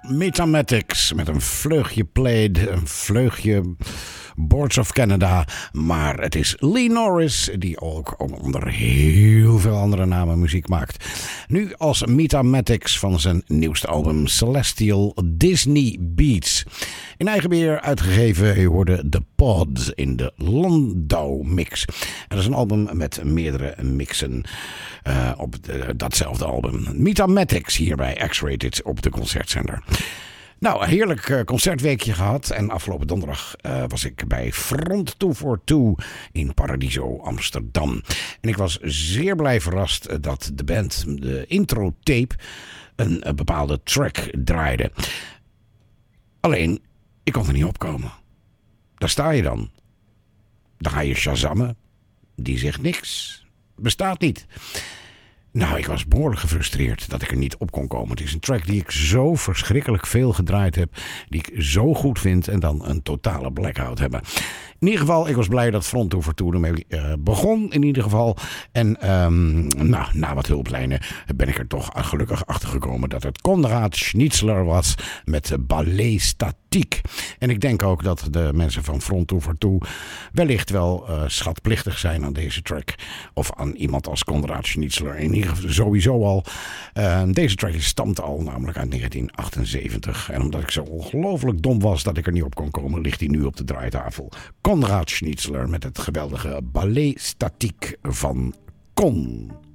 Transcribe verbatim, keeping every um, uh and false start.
Metamatics met een vleugje Played, een vleugje Boards of Canada. Maar het is Lee Norris die ook onder heel veel andere namen muziek maakt. Nu als Metamatics van zijn nieuwste album Celestial Disney Beats. In eigen beheer uitgegeven, je hoorde The Pod in de Landau mix. En dat is een album met meerdere mixen uh, op de, datzelfde album. Metamatics hier bij X-Rated op de Concertzender. Nou, een heerlijk uh, concertweekje gehad. En afgelopen donderdag uh, was ik bij Front twee voor twee in Paradiso Amsterdam. En ik was zeer blij verrast uh, dat de band de intro tape een uh, bepaalde track draaide. Alleen, ik kon er niet opkomen. Daar sta je dan. Dan ga je shazammen. Die zegt niks. Bestaat niet. Nou, ik was behoorlijk gefrustreerd dat ik er niet op kon komen. Het is een track die ik zo verschrikkelijk veel gedraaid heb. Die ik zo goed vind en dan een totale blackout hebben. In ieder geval, ik was blij dat Front twee voor twee ermee uh, begon in ieder geval. En um, nou, na wat hulplijnen ben ik er toch gelukkig achter gekomen dat het Konrad Schnitzler was met Ballet Statiek. En ik denk ook dat de mensen van Front twee voor twee wellicht wel uh, schatplichtig zijn aan deze track. Of aan iemand als Konrad Schnitzler. In ieder geval sowieso al. Uh, deze track stamt al namelijk uit negentien achtenzeventig. En omdat ik zo ongelooflijk dom was dat ik er niet op kon komen, ligt hij nu op de draaitafel. Konrad Schnitzler met het geweldige Ballet Statiek van Kon.